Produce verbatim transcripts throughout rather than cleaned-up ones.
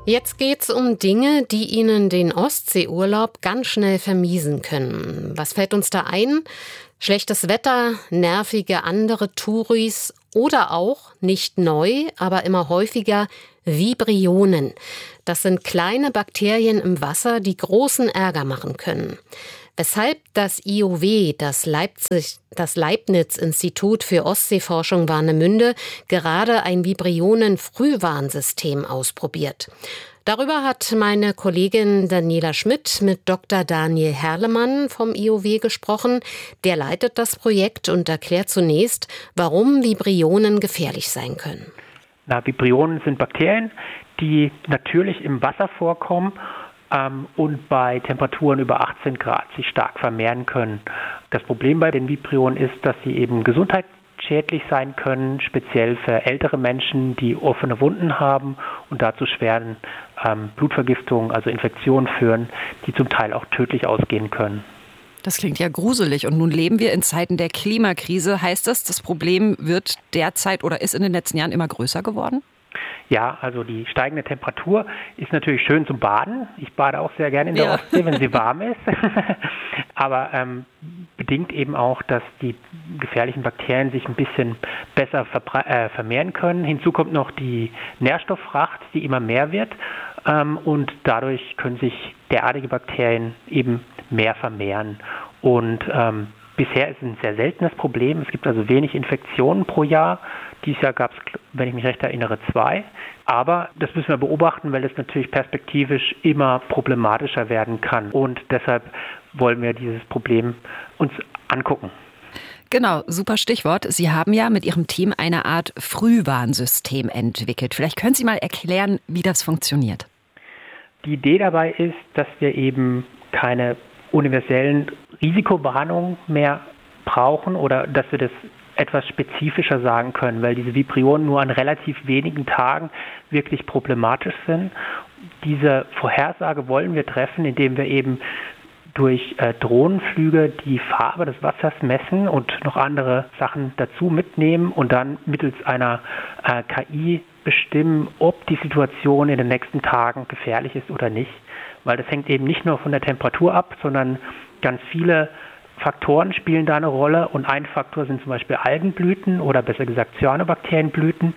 Jetzt geht's um Dinge, die Ihnen den Ostseeurlaub ganz schnell vermiesen können. Was fällt uns da ein? Schlechtes Wetter, nervige andere Touris oder auch, nicht neu, aber immer häufiger, Vibrionen. Das sind kleine Bakterien im Wasser, die großen Ärger machen können. Weshalb das I O W, das, Leipzig, das Leibniz-Institut für Ostseeforschung Warnemünde, gerade ein Vibrionen-Frühwarnsystem ausprobiert. Darüber hat meine Kollegin Daniela Schmidt mit Doktor Daniel Herlemann vom I O W gesprochen. Der leitet das Projekt und erklärt zunächst, warum Vibrionen gefährlich sein können. Na, Vibrionen sind Bakterien, die natürlich im Wasser vorkommen ähm, und bei Temperaturen über achtzehn Grad sich stark vermehren können. Das Problem bei den Vibrionen ist, dass sie eben gesundheitsschädlich sein können, speziell für ältere Menschen, die offene Wunden haben und dazu schweren ähm, Blutvergiftungen, also Infektionen führen, die zum Teil auch tödlich ausgehen können. Das klingt ja gruselig. Und nun leben wir in Zeiten der Klimakrise. Heißt das, das Problem wird derzeit oder ist in den letzten Jahren immer größer geworden? Ja, also die steigende Temperatur ist natürlich schön zum Baden. Ich bade auch sehr gerne in der ja. Ostsee, wenn sie warm ist. Aber ähm, bedingt eben auch, dass die gefährlichen Bakterien sich ein bisschen besser verbre- äh, vermehren können. Hinzu kommt noch die Nährstofffracht, die immer mehr wird. Ähm, und dadurch können sich derartige Bakterien eben mehr vermehren. Und ähm, bisher ist es ein sehr seltenes Problem. Es gibt also wenig Infektionen pro Jahr. Dieses Jahr gab es, wenn ich mich recht erinnere, zwei. Aber das müssen wir beobachten, weil es natürlich perspektivisch immer problematischer werden kann. Und deshalb wollen wir dieses Problem uns angucken. Genau, super Stichwort. Sie haben ja mit Ihrem Team eine Art Frühwarnsystem entwickelt. Vielleicht können Sie mal erklären, wie das funktioniert. Die Idee dabei ist, dass wir eben keine universellen Risikowarnungen mehr brauchen oder dass wir das etwas spezifischer sagen können, weil diese Vibrionen nur an relativ wenigen Tagen wirklich problematisch sind. Diese Vorhersage wollen wir treffen, indem wir eben durch äh, Drohnenflüge die Farbe des Wassers messen und noch andere Sachen dazu mitnehmen und dann mittels einer äh, K I bestimmen, ob die Situation in den nächsten Tagen gefährlich ist oder nicht. Weil das hängt eben nicht nur von der Temperatur ab, sondern ganz viele Faktoren spielen da eine Rolle. Und ein Faktor sind zum Beispiel Algenblüten oder besser gesagt Cyanobakterienblüten,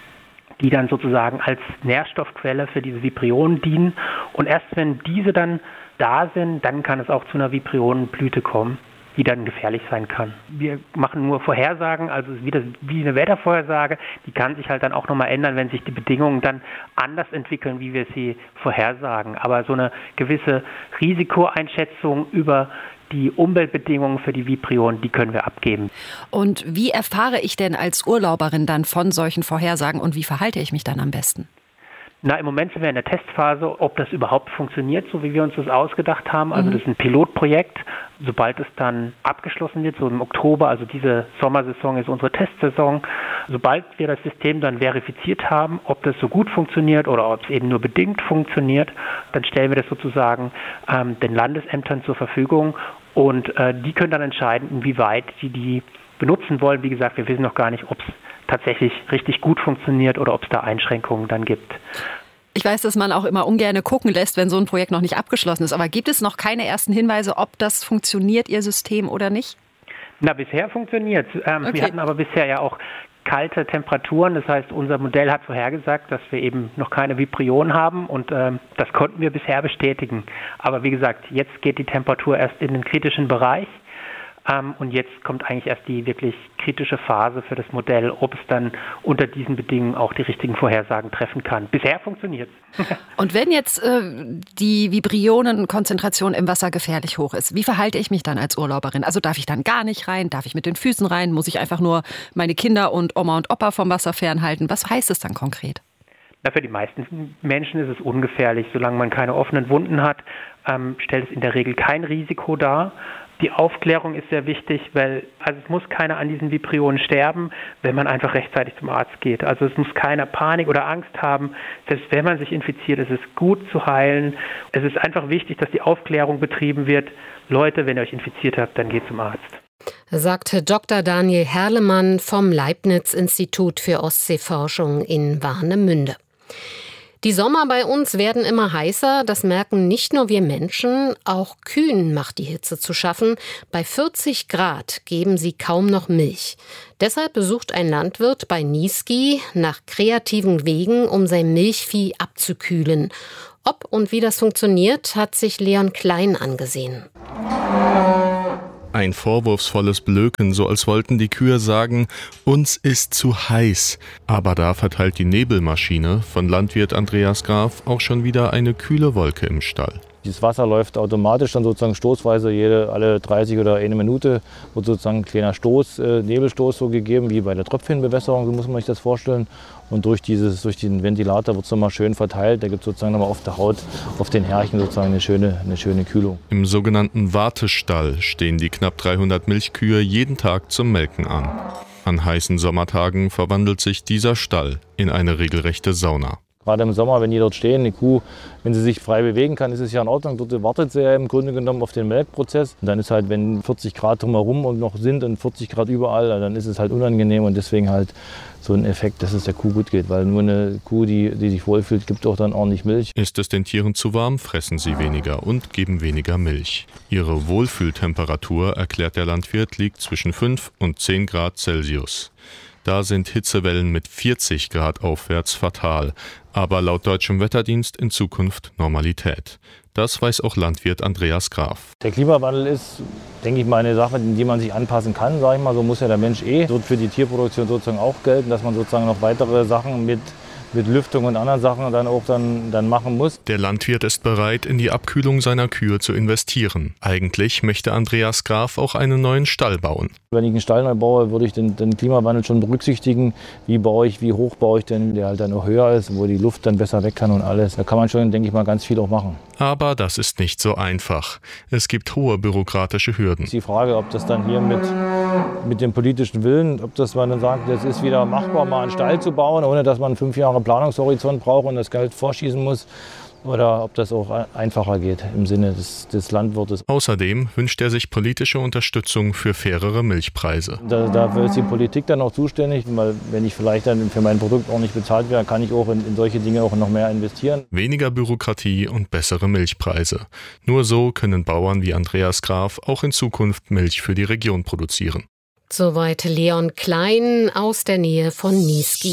die dann sozusagen als Nährstoffquelle für diese Vibrionen dienen. Und erst wenn diese dann da sind, dann kann es auch zu einer Vibrionenblüte kommen, die dann gefährlich sein kann. Wir machen nur Vorhersagen, also wie, das, wie eine Wettervorhersage, die kann sich halt dann auch nochmal ändern, wenn sich die Bedingungen dann anders entwickeln, wie wir sie vorhersagen. Aber so eine gewisse Risikoeinschätzung über die Umweltbedingungen für die Vibrionen, die können wir abgeben. Und wie erfahre ich denn als Urlauberin dann von solchen Vorhersagen und wie verhalte ich mich dann am besten? Na, im Moment sind wir in der Testphase, ob das überhaupt funktioniert, so wie wir uns das ausgedacht haben. Also das ist ein Pilotprojekt. Sobald es dann abgeschlossen wird, so im Oktober, also diese Sommersaison ist unsere Testsaison, sobald wir das System dann verifiziert haben, ob das so gut funktioniert oder ob es eben nur bedingt funktioniert, dann stellen wir das sozusagen ähm, den Landesämtern zur Verfügung und äh, die können dann entscheiden, inwieweit sie die benutzen wollen. Wie gesagt, wir wissen noch gar nicht, ob es tatsächlich richtig gut funktioniert oder ob es da Einschränkungen dann gibt. Ich weiß, dass man auch immer ungern gucken lässt, wenn so ein Projekt noch nicht abgeschlossen ist. Aber gibt es noch keine ersten Hinweise, ob das funktioniert, Ihr System oder nicht? Na, bisher funktioniert es. Ähm, okay. Wir hatten aber bisher ja auch kalte Temperaturen. Das heißt, unser Modell hat vorhergesagt, dass wir eben noch keine Vibrionen haben und ähm, das konnten wir bisher bestätigen. Aber wie gesagt, jetzt geht die Temperatur erst in den kritischen Bereich. Ähm, und jetzt kommt eigentlich erst die wirklich kritische Phase für das Modell, ob es dann unter diesen Bedingungen auch die richtigen Vorhersagen treffen kann. Bisher funktioniert es. Und wenn jetzt äh, die Vibrionenkonzentration im Wasser gefährlich hoch ist, wie verhalte ich mich dann als Urlauberin? Also darf ich dann gar nicht rein? Darf ich mit den Füßen rein? Muss ich einfach nur meine Kinder und Oma und Opa vom Wasser fernhalten? Was heißt es dann konkret? Na, für die meisten Menschen ist es ungefährlich. Solange man keine offenen Wunden hat, ähm, stellt es in der Regel kein Risiko dar. Die Aufklärung ist sehr wichtig, weil also es muss keiner an diesen Vibrionen sterben, wenn man einfach rechtzeitig zum Arzt geht. Also es muss keiner Panik oder Angst haben. Selbst wenn man sich infiziert, ist es gut zu heilen. Es ist einfach wichtig, dass die Aufklärung betrieben wird. Leute, wenn ihr euch infiziert habt, dann geht zum Arzt. Sagte Doktor Daniel Herlemann vom Leibniz-Institut für Ostseeforschung in Warnemünde. Die Sommer bei uns werden immer heißer. Das merken nicht nur wir Menschen, auch Kühen macht die Hitze zu schaffen. Bei vierzig Grad geben sie kaum noch Milch. Deshalb besucht ein Landwirt bei Niesky nach kreativen Wegen, um sein Milchvieh abzukühlen. Ob und wie das funktioniert, hat sich Leon Klein angesehen. Ein vorwurfsvolles Blöken, so als wollten die Kühe sagen, uns ist zu heiß. Aber da verteilt die Nebelmaschine von Landwirt Andreas Graf auch schon wieder eine kühle Wolke im Stall. Dieses Wasser läuft automatisch dann sozusagen stoßweise, jede, alle dreißig oder eine Minute wird sozusagen ein kleiner Stoß, äh, Nebelstoß so gegeben, wie bei der Tröpfchenbewässerung, so muss man sich das vorstellen. Und durch, dieses, durch den Ventilator wird es nochmal schön verteilt. Da gibt es sozusagen nochmal auf der Haut, auf den Härchen sozusagen eine schöne, eine schöne Kühlung. Im sogenannten Wartestall stehen die knapp dreihundert Milchkühe jeden Tag zum Melken an. An heißen Sommertagen verwandelt sich dieser Stall in eine regelrechte Sauna. Gerade im Sommer, wenn die dort stehen, eine Kuh, wenn sie sich frei bewegen kann, ist es ja in Ordnung. Dort wartet sie ja im Grunde genommen auf den Melkprozess. Und dann ist halt, wenn vierzig Grad drumherum und noch sind und vierzig Grad überall, dann ist es halt unangenehm und deswegen halt so ein Effekt, dass es der Kuh gut geht. Weil nur eine Kuh, die, die sich wohlfühlt, gibt auch dann ordentlich Milch. Ist es den Tieren zu warm, fressen sie weniger und geben weniger Milch. Ihre Wohlfühltemperatur, erklärt der Landwirt, liegt zwischen fünf und zehn Grad Celsius. Da sind Hitzewellen mit vierzig Grad aufwärts fatal, aber laut deutschem Wetterdienst in Zukunft Normalität. Das weiß auch Landwirt Andreas Graf. Der Klimawandel ist, denke ich mal, eine Sache, in die man sich anpassen kann, sage ich mal. So muss ja der Mensch eh. Wird für die Tierproduktion sozusagen auch gelten, dass man sozusagen noch weitere Sachen mit mit Lüftung und anderen Sachen dann auch dann, dann machen muss. Der Landwirt ist bereit, in die Abkühlung seiner Kühe zu investieren. Eigentlich möchte Andreas Graf auch einen neuen Stall bauen. Wenn ich einen Stall neu baue, würde ich den, den Klimawandel schon berücksichtigen. Wie baue ich, wie hoch baue ich denn, der halt dann auch höher ist, wo die Luft dann besser weg kann und alles. Da kann man schon, denke ich mal, ganz viel auch machen. Aber das ist nicht so einfach. Es gibt hohe bürokratische Hürden. Es ist die Frage, ob das dann hier mit, mit dem politischen Willen, ob das man dann sagt, das ist wieder machbar, mal einen Stall zu bauen, ohne dass man fünf Jahre Planungshorizont braucht und das Geld vorschießen muss. Oder ob das auch einfacher geht im Sinne des, des Landwirtes. Außerdem wünscht er sich politische Unterstützung für fairere Milchpreise. Da, dafür ist die Politik dann auch zuständig, weil wenn ich vielleicht dann für mein Produkt auch nicht bezahlt werde, kann ich auch in, in solche Dinge auch noch mehr investieren. Weniger Bürokratie und bessere Milchpreise. Nur so können Bauern wie Andreas Graf auch in Zukunft Milch für die Region produzieren. Soweit Leon Klein aus der Nähe von Niesky.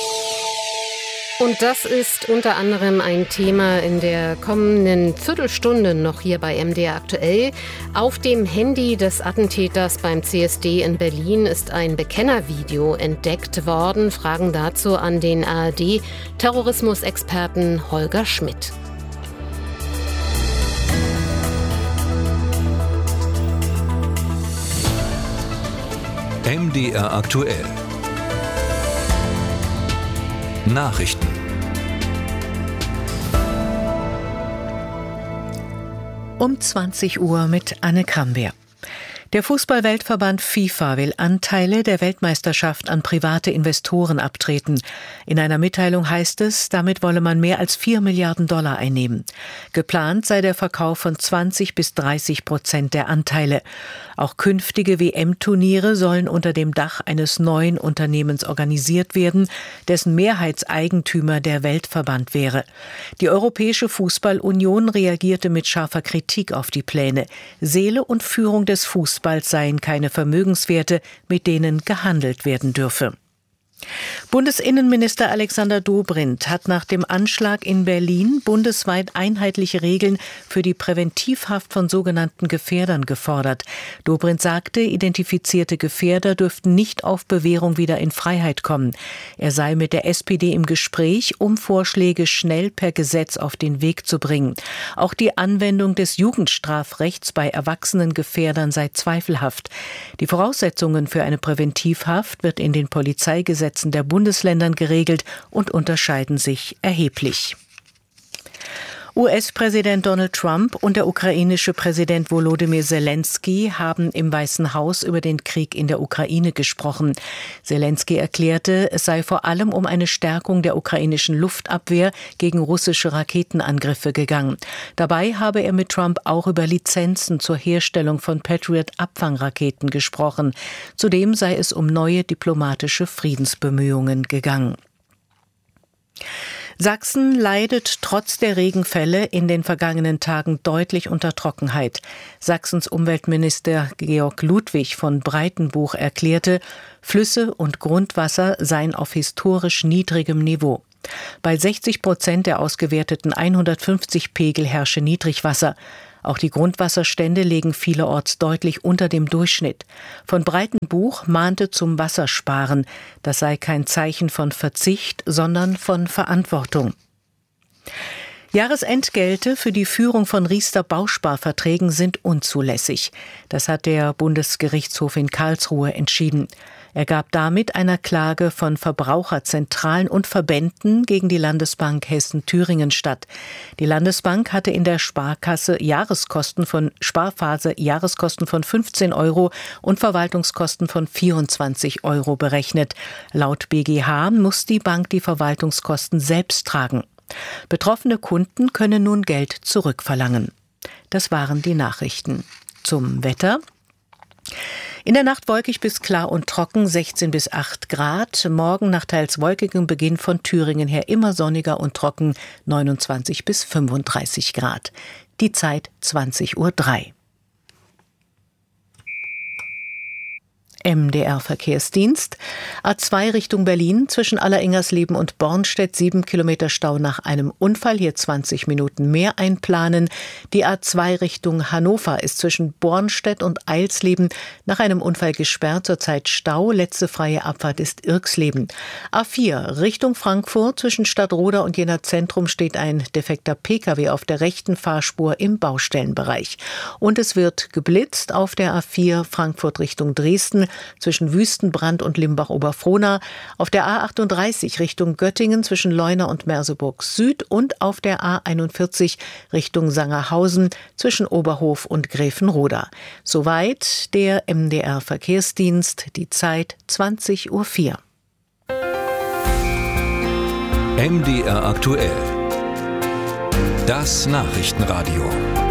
Und das ist unter anderem ein Thema in der kommenden Viertelstunde noch hier bei M D R aktuell. Auf dem Handy des Attentäters beim C S D in Berlin ist ein Bekennervideo entdeckt worden. Fragen dazu an den A R D-Terrorismusexperten Holger Schmidt. M D R aktuell. Nachrichten. Um zwanzig Uhr mit Anne Kambeer. Der Fußball-Weltverband FIFA will Anteile der Weltmeisterschaft an private Investoren abtreten. In einer Mitteilung heißt es, damit wolle man mehr als vier Milliarden Dollar einnehmen. Geplant sei der Verkauf von zwanzig bis dreißig Prozent der Anteile. Auch künftige W M-Turniere sollen unter dem Dach eines neuen Unternehmens organisiert werden, dessen Mehrheitseigentümer der Weltverband wäre. Die Europäische Fußballunion reagierte mit scharfer Kritik auf die Pläne. Seele und Führung des Fußballs seien keine Vermögenswerte, mit denen gehandelt werden dürfe. Bundesinnenminister Alexander Dobrindt hat nach dem Anschlag in Berlin bundesweit einheitliche Regeln für die Präventivhaft von sogenannten Gefährdern gefordert. Dobrindt sagte, identifizierte Gefährder dürften nicht auf Bewährung wieder in Freiheit kommen. Er sei mit der S P D im Gespräch, um Vorschläge schnell per Gesetz auf den Weg zu bringen. Auch die Anwendung des Jugendstrafrechts bei erwachsenen Gefährdern sei zweifelhaft. Die Voraussetzungen für eine Präventivhaft wird in den Polizeigesetzen der Bundesländern geregelt und unterscheiden sich erheblich. U S-Präsident Donald Trump und der ukrainische Präsident Volodymyr Zelensky haben im Weißen Haus über den Krieg in der Ukraine gesprochen. Zelensky erklärte, es sei vor allem um eine Stärkung der ukrainischen Luftabwehr gegen russische Raketenangriffe gegangen. Dabei habe er mit Trump auch über Lizenzen zur Herstellung von Patriot-Abfangraketen gesprochen. Zudem sei es um neue diplomatische Friedensbemühungen gegangen. Sachsen leidet trotz der Regenfälle in den vergangenen Tagen deutlich unter Trockenheit. Sachsens Umweltminister Georg Ludwig von Breitenbuch erklärte, Flüsse und Grundwasser seien auf historisch niedrigem Niveau. Bei sechzig Prozent der ausgewerteten hundertfünfzig Pegel herrsche Niedrigwasser. Auch die Grundwasserstände liegen vielerorts deutlich unter dem Durchschnitt. Von Breitenbuch mahnte zum Wassersparen. Das sei kein Zeichen von Verzicht, sondern von Verantwortung. Jahresentgelte für die Führung von Riester-Bausparverträgen sind unzulässig. Das hat der Bundesgerichtshof in Karlsruhe entschieden. Er gab damit einer Klage von Verbraucherzentralen und Verbänden gegen die Landesbank Hessen-Thüringen statt. Die Landesbank hatte in der Sparkasse Jahreskosten von Sparphase Jahreskosten von fünfzehn Euro und Verwaltungskosten von vierundzwanzig Euro berechnet. Laut B G H muss die Bank die Verwaltungskosten selbst tragen. Betroffene Kunden können nun Geld zurückverlangen. Das waren die Nachrichten. Zum Wetter. In der Nacht wolkig bis klar und trocken, sechzehn bis acht Grad. Morgen nach teils wolkigem Beginn von Thüringen her immer sonniger und trocken, neunundzwanzig bis fünfunddreißig Grad. Die Zeit zwanzig Uhr drei. M D R-Verkehrsdienst. A zwei Richtung Berlin zwischen Alleringers-Leben und Bornstedt, sieben Kilometer Stau nach einem Unfall, hier zwanzig Minuten mehr einplanen. Die A zwei Richtung Hannover ist zwischen Bornstedt und Eilsleben nach einem Unfall gesperrt, zurzeit Stau, letzte freie Abfahrt ist Irksleben. A vier Richtung Frankfurt zwischen Stadtroda und Jena Zentrum steht ein defekter Pkw auf der rechten Fahrspur im Baustellenbereich. Und es wird geblitzt auf der A vier Frankfurt Richtung Dresden zwischen Wüstenbrand und Limbach-Oberfrohna, auf der A achtunddreißig Richtung Göttingen zwischen Leuna und Merseburg Süd und auf der A einundvierzig Richtung Sangerhausen zwischen Oberhof und Gräfenroda. Soweit der M D R-Verkehrsdienst, die Zeit zwanzig Uhr vier. M D R aktuell. Das Nachrichtenradio.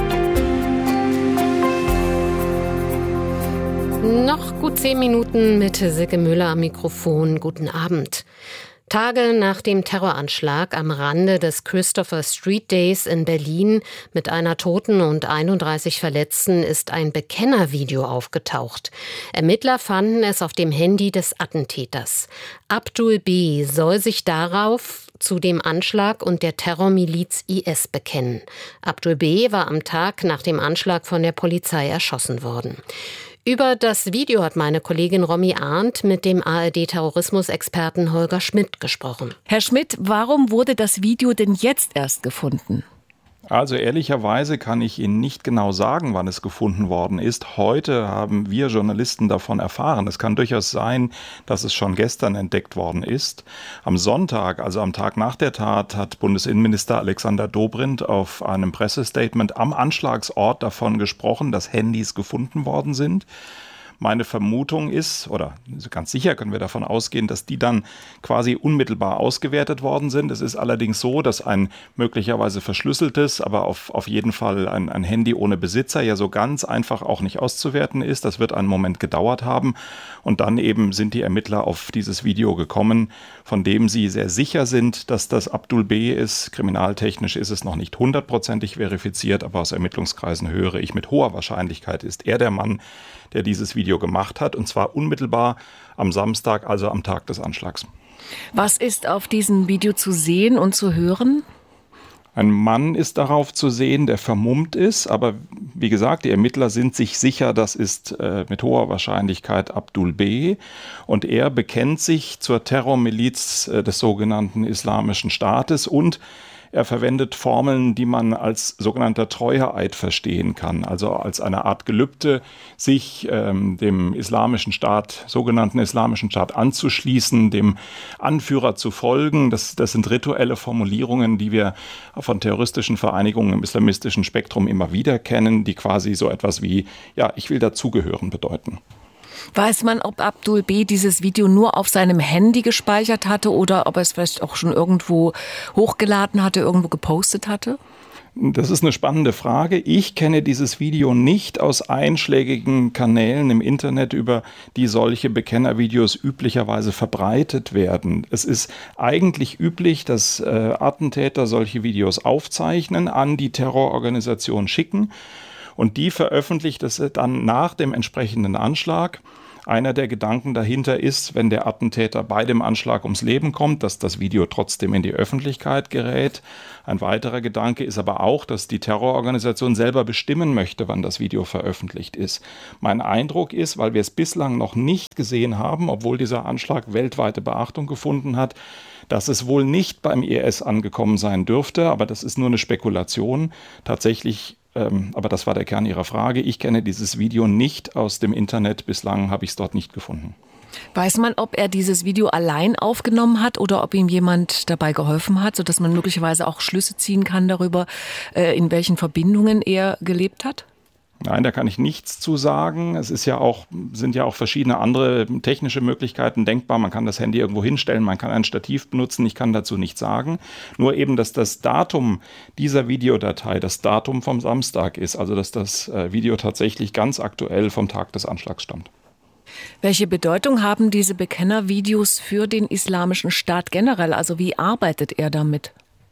Noch gut zehn Minuten mit Silke Müller am Mikrofon. Guten Abend. Tage nach dem Terroranschlag am Rande des Christopher Street Days in Berlin mit einer Toten und einunddreißig Verletzten ist ein Bekennervideo aufgetaucht. Ermittler fanden es auf dem Handy des Attentäters. Abdul B. soll sich darauf zu dem Anschlag und der Terrormiliz I S bekennen. Abdul B. war am Tag nach dem Anschlag von der Polizei erschossen worden. Über das Video hat meine Kollegin Romy Arndt mit dem A R D-Terrorismusexperten Holger Schmidt gesprochen. Herr Schmidt, warum wurde das Video denn jetzt erst gefunden? Also ehrlicherweise kann ich Ihnen nicht genau sagen, wann es gefunden worden ist. Heute haben wir Journalisten davon erfahren. Es kann durchaus sein, dass es schon gestern entdeckt worden ist. Am Sonntag, also am Tag nach der Tat, hat Bundesinnenminister Alexander Dobrindt auf einem Pressestatement am Anschlagsort davon gesprochen, dass Handys gefunden worden sind. Meine Vermutung ist, oder ganz sicher können wir davon ausgehen, dass die dann quasi unmittelbar ausgewertet worden sind. Es ist allerdings so, dass ein möglicherweise verschlüsseltes, aber auf, auf jeden Fall ein, ein Handy ohne Besitzer ja so ganz einfach auch nicht auszuwerten ist. Das wird einen Moment gedauert haben. Und dann eben sind die Ermittler auf dieses Video gekommen, von dem sie sehr sicher sind, dass das Abdul B. ist. Kriminaltechnisch ist es noch nicht hundertprozentig verifiziert, aber aus Ermittlungskreisen höre ich, mit hoher Wahrscheinlichkeit ist er der Mann, der dieses Video gemacht hat, und zwar unmittelbar am Samstag, also am Tag des Anschlags. Was ist auf diesem Video zu sehen und zu hören? Ein Mann ist darauf zu sehen, der vermummt ist, aber wie gesagt, die Ermittler sind sich sicher, das ist äh, mit hoher Wahrscheinlichkeit Abdul B. Und er bekennt sich zur Terrormiliz äh, des sogenannten Islamischen Staates und er verwendet Formeln, die man als sogenannter Treueeid verstehen kann, also als eine Art Gelübde, sich ähm, dem islamischen Staat, sogenannten islamischen Staat anzuschließen, dem Anführer zu folgen. Das, das sind rituelle Formulierungen, die wir von terroristischen Vereinigungen im islamistischen Spektrum immer wieder kennen, die quasi so etwas wie, ja, ich will dazugehören bedeuten. Weiß man, ob Abdul B. dieses Video nur auf seinem Handy gespeichert hatte oder ob er es vielleicht auch schon irgendwo hochgeladen hatte, irgendwo gepostet hatte? Das ist eine spannende Frage. Ich kenne dieses Video nicht aus einschlägigen Kanälen im Internet, über die solche Bekennervideos üblicherweise verbreitet werden. Es ist eigentlich üblich, dass äh, Attentäter solche Videos aufzeichnen, an die Terrororganisation schicken und die veröffentlicht es dann nach dem entsprechenden Anschlag. Einer der Gedanken dahinter ist, wenn der Attentäter bei dem Anschlag ums Leben kommt, dass das Video trotzdem in die Öffentlichkeit gerät. Ein weiterer Gedanke ist aber auch, dass die Terrororganisation selber bestimmen möchte, wann das Video veröffentlicht ist. Mein Eindruck ist, weil wir es bislang noch nicht gesehen haben, obwohl dieser Anschlag weltweite Beachtung gefunden hat, dass es wohl nicht beim I S angekommen sein dürfte, aber das ist nur eine Spekulation. Tatsächlich Aber das war der Kern Ihrer Frage. Ich kenne dieses Video nicht aus dem Internet. Bislang habe ich es dort nicht gefunden. Weiß man, ob er dieses Video allein aufgenommen hat oder ob ihm jemand dabei geholfen hat, sodass man möglicherweise auch Schlüsse ziehen kann darüber, in welchen Verbindungen er gelebt hat? Nein, da kann ich nichts zu sagen. Es ist ja auch, sind ja auch verschiedene andere technische Möglichkeiten denkbar. Man kann das Handy irgendwo hinstellen, man kann ein Stativ benutzen. Ich kann dazu nichts sagen. Nur eben, dass das Datum dieser Videodatei das Datum vom Samstag ist. Also, dass das Video tatsächlich ganz aktuell vom Tag des Anschlags stammt. Welche Bedeutung haben diese Bekennervideos für den Islamischen Staat generell? Also, wie arbeitet er damit?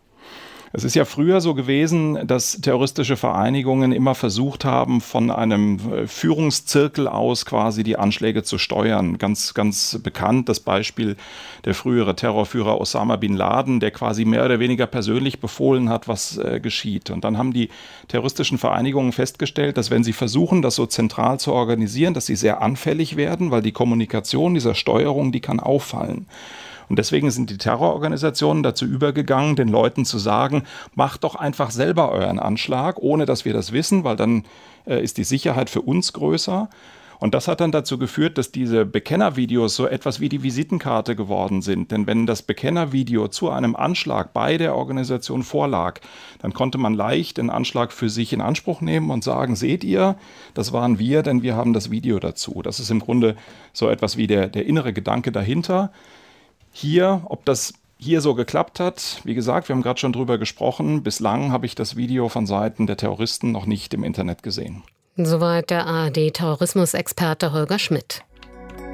Es ist ja früher so gewesen, dass terroristische Vereinigungen immer versucht haben, von einem Führungszirkel aus quasi die Anschläge zu steuern. Ganz, ganz bekannt das Beispiel der frühere Terrorführer Osama bin Laden, der quasi mehr oder weniger persönlich befohlen hat, was äh, geschieht. Und dann haben die terroristischen Vereinigungen festgestellt, dass wenn sie versuchen, das so zentral zu organisieren, dass sie sehr anfällig werden, weil die Kommunikation dieser Steuerung, die kann auffallen. Und deswegen sind die Terrororganisationen dazu übergegangen, den Leuten zu sagen, macht doch einfach selber euren Anschlag, ohne dass wir das wissen, weil dann äh, ist die Sicherheit für uns größer. Und das hat dann dazu geführt, dass diese Bekennervideos so etwas wie die Visitenkarte geworden sind. Denn wenn das Bekennervideo zu einem Anschlag bei der Organisation vorlag, dann konnte man leicht den Anschlag für sich in Anspruch nehmen und sagen, seht ihr, das waren wir, denn wir haben das Video dazu. Das ist im Grunde so etwas wie der, der innere Gedanke dahinter. Hier, ob das hier so geklappt hat, wie gesagt, wir haben gerade schon drüber gesprochen. Bislang habe ich das Video von Seiten der Terroristen noch nicht im Internet gesehen. Soweit der A R D-Terrorismusexperte Holger Schmidt.